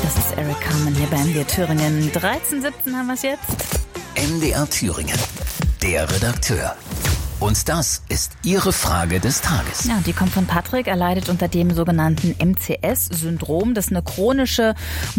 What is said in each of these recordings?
Das ist Eric Carmen hier bei MDR Thüringen. 13:17 haben wir es jetzt. MDR Thüringen, der Redakteur. Und das ist Ihre Frage des Tages. Ja, die kommt von Patrick. Er leidet unter dem sogenannten MCS-Syndrom. Das ist eine chronische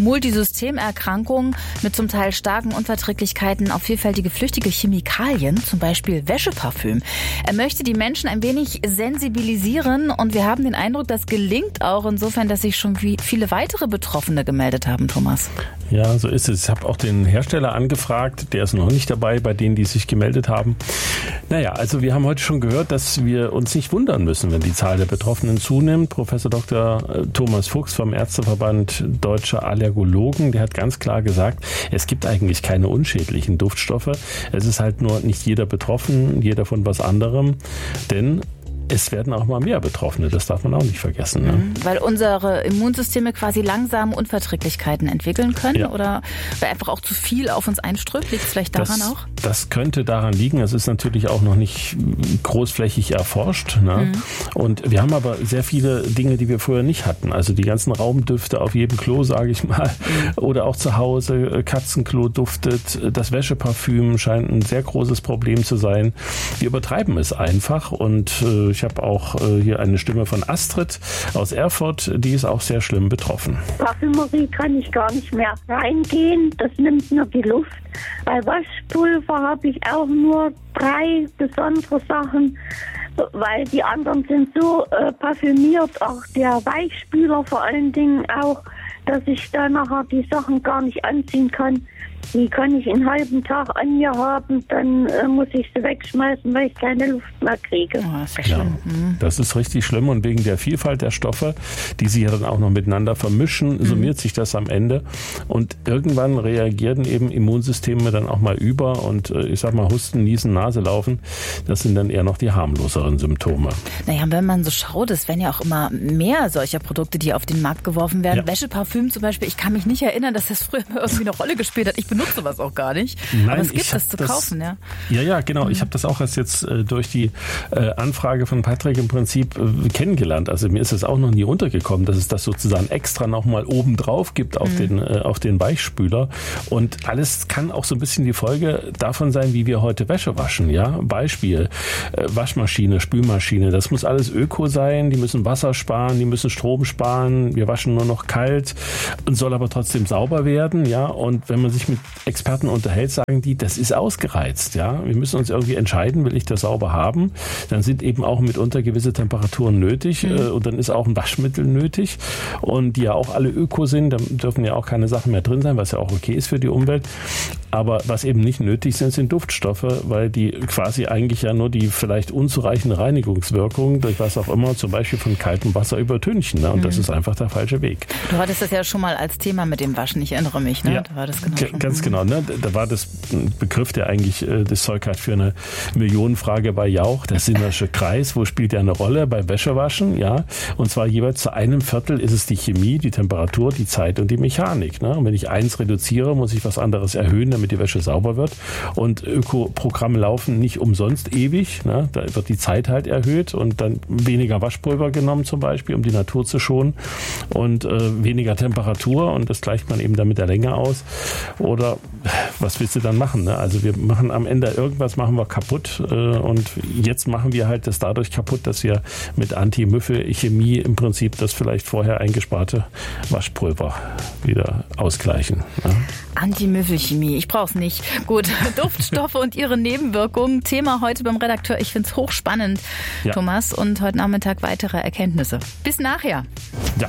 Multisystemerkrankung mit zum Teil starken Unverträglichkeiten auf vielfältige flüchtige Chemikalien, zum Beispiel Wäscheparfüm. Er möchte die Menschen ein wenig sensibilisieren und wir haben den Eindruck, das gelingt auch insofern, dass sich schon viele weitere Betroffene gemeldet haben, Thomas. Ja, so ist es. Ich habe auch den Hersteller angefragt, der ist noch nicht dabei, bei denen, die sich gemeldet haben. Naja, also wir haben heute schon gehört, dass wir uns nicht wundern müssen, wenn die Zahl der Betroffenen zunimmt. Professor Dr. Thomas Fuchs vom Ärzteverband Deutscher Allergologen, der hat ganz klar gesagt, es gibt eigentlich keine unschädlichen Duftstoffe. Es ist halt nur nicht jeder betroffen, jeder von was anderem, denn es werden auch mal mehr Betroffene, das darf man auch nicht vergessen. Ne? Weil unsere Immunsysteme quasi langsam Unverträglichkeiten entwickeln können, ja. Oder weil einfach auch zu viel auf uns einströmt, liegt es vielleicht daran auch? Das könnte daran liegen, es ist natürlich auch noch nicht großflächig erforscht. Ne? Und wir haben aber sehr viele Dinge, die wir vorher nicht hatten, also die ganzen Raumdüfte auf jedem Klo, sage ich mal, oder auch zu Hause, Katzenklo duftet, das Wäscheparfüm scheint ein sehr großes Problem zu sein. Wir übertreiben es einfach und ich habe auch hier eine Stimme von Astrid aus Erfurt, die ist auch sehr schlimm betroffen. Parfümerie kann ich gar nicht mehr reingehen, das nimmt nur die Luft. Bei Waschpulver habe ich auch nur 3 besondere Sachen, weil die anderen sind so parfümiert, auch der Weichspüler vor allen Dingen auch, dass ich da nachher die Sachen gar nicht anziehen kann. Die kann ich einen halben Tag an mir haben, dann muss ich sie wegschmeißen, weil ich keine Luft mehr kriege. Oh, das ist ja schlimm. Das ist richtig schlimm und wegen der Vielfalt der Stoffe, die sich ja dann auch noch miteinander vermischen, summiert sich das am Ende und irgendwann reagieren eben Immunsysteme dann auch mal über und ich sag mal Husten, Niesen, Nase laufen, das sind dann eher noch die harmloseren Symptome. Naja, wenn man so schaut, es werden ja auch immer mehr solcher Produkte, die auf den Markt geworfen werden. Ja. Wäscheparfüm zum Beispiel, ich kann mich nicht erinnern, dass das früher irgendwie eine Rolle gespielt hat. Ich benutze sowas auch gar nicht. Nein, aber es gibt es zu kaufen, ja. Ja, genau. Ich habe das auch erst jetzt durch die Anfrage von Patrick im Prinzip kennengelernt. Also mir ist es auch noch nie untergekommen, dass es das sozusagen extra nochmal oben drauf gibt auf den Weichspüler. Und alles kann auch so ein bisschen die Folge davon sein, wie wir heute Wäsche waschen. Ja, Beispiel Waschmaschine, Spülmaschine. Das muss alles Öko sein. Die müssen Wasser sparen, die müssen Strom sparen. Wir waschen nur noch kalt und soll aber trotzdem sauber werden. Ja, und wenn man sich mit Experten unterhält, sagen die, das ist ausgereizt. Ja, wir müssen uns irgendwie entscheiden, will ich das sauber haben? Dann sind eben auch mitunter gewisse Temperaturen nötig und dann ist auch ein Waschmittel nötig und die ja auch alle öko sind, da dürfen ja auch keine Sachen mehr drin sein, was ja auch okay ist für die Umwelt. Aber was eben nicht nötig sind Duftstoffe, weil die quasi eigentlich ja nur die vielleicht unzureichende Reinigungswirkung durch was auch immer, zum Beispiel von kaltem Wasser übertünchen. Ne? Und das ist einfach der falsche Weg. Du hattest das ja schon mal als Thema mit dem Waschen, ich erinnere mich. Ne? Ja, da war das genau schon. Ganz genau. Ne? Da war das ein Begriff, der eigentlich das Zeug hat für eine Millionenfrage bei Jauch. Der Sinnersche Kreis, wo spielt der eine Rolle? Bei Wäschewaschen, ja. Und zwar jeweils zu einem Viertel ist es die Chemie, die Temperatur, die Zeit und die Mechanik. Ne? Und wenn ich eins reduziere, muss ich was anderes erhöhen, damit die Wäsche sauber wird. Und Ökoprogramme laufen nicht umsonst ewig. Ne? Da wird die Zeit halt erhöht und dann weniger Waschpulver genommen zum Beispiel, um die Natur zu schonen und weniger Temperatur und das gleicht man eben dann mit der Länge aus. Oder was willst du dann machen? Ne? Also wir machen am Ende irgendwas machen wir kaputt und jetzt machen wir halt das dadurch kaputt, dass wir mit Anti-Müffel-Chemie im Prinzip das vielleicht vorher eingesparte Waschpulver wieder ausgleichen. Ne? Anti-Müffel-Chemie, ich brauch's nicht. Gut, Duftstoffe und ihre Nebenwirkungen. Thema heute beim Redakteur. Ich find's hochspannend, ja. Thomas. Und heute Nachmittag weitere Erkenntnisse. Bis nachher. Ja.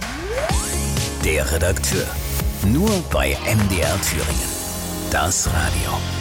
Der Redakteur. Nur bei MDR Thüringen. Das Radio.